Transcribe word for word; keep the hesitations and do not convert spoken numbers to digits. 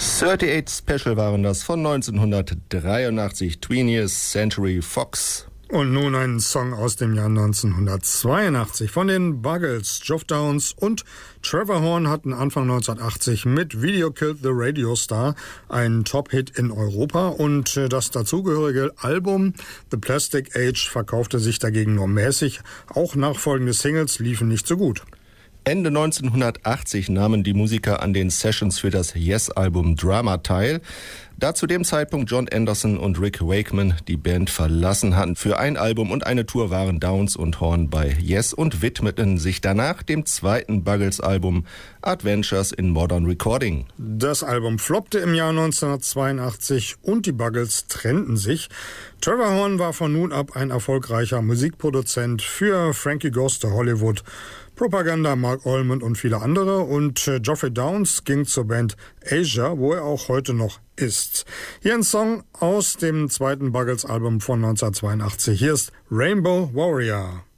achtundachtzig Special waren das von neunzehnhundertdreiundachtzig, twentieth Century Fox. Und nun ein Song aus dem Jahr neunzehnhundertzweiundachtzig von den Buggles. Geoff Downes und Trevor Horn hatten Anfang neunzehnhundertachtzig mit Video Killed the Radio Star einen Top-Hit in Europa und das dazugehörige Album The Plastic Age verkaufte sich dagegen nur mäßig. Auch nachfolgende Singles liefen nicht so gut. Ende neunzehnhundertachtzig nahmen die Musiker an den Sessions für das Yes-Album Drama teil. Da zu dem Zeitpunkt John Anderson und Rick Wakeman die Band verlassen hatten für ein Album und eine Tour, waren Downes und Horn bei Yes und widmeten sich danach dem zweiten Buggles-Album Adventures in Modern Recording. Das Album floppte im Jahr neunzehnhundertzweiundachtzig und die Buggles trennten sich. Trevor Horn war von nun ab ein erfolgreicher Musikproduzent für Frankie Goes to Hollywood, Propaganda, Mark Almond und viele andere. Und äh, Geoffrey Downes ging zur Band Asia, wo er auch heute noch ist. Hier ein Song aus dem zweiten Buggles-Album von neunzehnhundertzweiundachtzig. Hier ist Rainbow Warrior.